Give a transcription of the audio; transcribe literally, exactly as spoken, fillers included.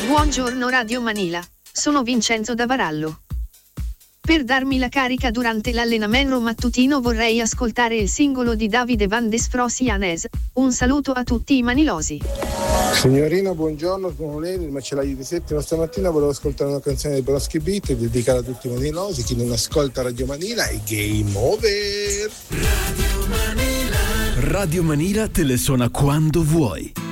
Buongiorno Radio Manila, sono Vincenzo da Varallo. Per darmi la carica durante l'allenamento mattutino vorrei ascoltare il singolo di Davide Van Desfrosianes. Un saluto a tutti i manilosi. Signorina, buongiorno, sono lei, il macellaio di Settimo. Stamattina volevo ascoltare una canzone dei Broschi Beat e dedicare a tutti i manilosi. Chi non ascolta Radio Manila è game over. Radio Manila. Radio Manila te le suona quando vuoi.